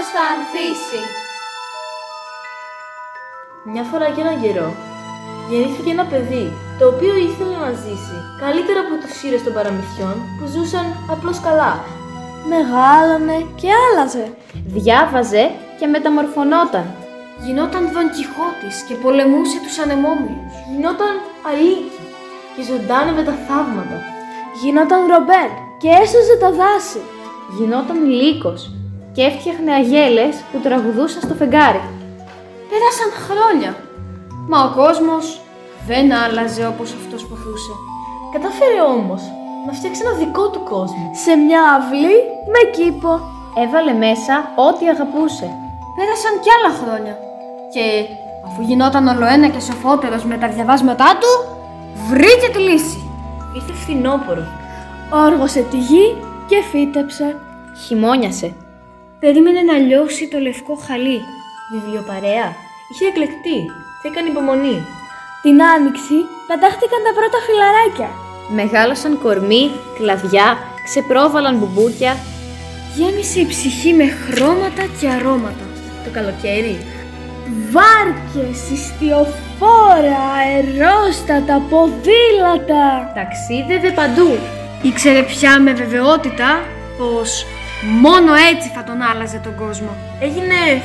θα ανθίσει. Μια φορά και έναν καιρό, γεννήθηκε ένα παιδί, το οποίο ήθελε να ζήσει καλύτερα από τους ήρωες των παραμυθιών που ζούσαν απλώς καλά. Μεγάλωνε και άλλαζε. Διάβαζε και μεταμορφωνόταν. Γινόταν Δον Κιχώτης και πολεμούσε τους ανεμόμυλους. Γινόταν αλίκη και ζωντάνευε τα θαύματα. Γινόταν Ρομπέν και έσωζε τα δάση. Γινόταν Λύκος και έφτιαχνε αγέλες που τραγουδούσαν στο φεγγάρι. Πέρασαν χρόνια, μα ο κόσμος δεν άλλαζε όπως αυτός ποθούσε. Κατάφερε όμως να φτιάξει ένα δικό του κόσμο. Σε μια αυλή με κήπο. Έβαλε μέσα ό,τι αγαπούσε. Πέρασαν κι άλλα χρόνια και αφού γινόταν ολοένα και σοφότερος με τα διαβάσματά του, βρήκε τη λύση. Ήρθε φθινόπωρο. Όργωσε τη γη και φύτεψε. Χειμώνιασε. Περίμενε να λιώσει το λευκό χαλί. Βιβλιοπαρέα. Είχε εκλεκτεί και έκανε υπομονή. Την άνοιξη πετάχτηκαν τα πρώτα φιλαράκια. Μεγάλωσαν κορμί, κλαδιά, ξεπρόβαλαν μπουμπούκια. Γέμισε η ψυχή με χρώματα και αρώματα. Το καλοκαίρι. Βάρκες, ιστιοφόρα, αερόστατα, ποδήλατα. Ταξίδευε παντού. Ήξερε πια με βεβαιότητα πως μόνο έτσι θα τον άλλαζε τον κόσμο. Έγινε